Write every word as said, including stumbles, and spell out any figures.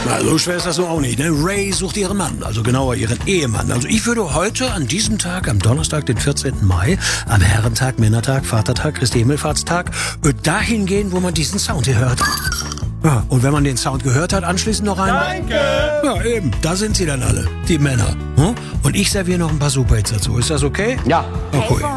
Na, so schwer ist das so auch nicht, ne? Ray sucht ihren Mann, also genauer ihren Ehemann. Also ich würde heute an diesem Tag, am Donnerstag, den vierzehnten Mai, am Herrentag, Männertag, Vatertag, Christi Himmelfahrtstag, dahin gehen, wo man diesen Sound hier hört. Ja, und wenn man den Sound gehört hat, anschließend noch einen... Danke! Ja, eben, da sind sie dann alle, die Männer. Hm? Und ich serviere noch ein paar Superhits dazu. Ist das okay? Ja. Okay.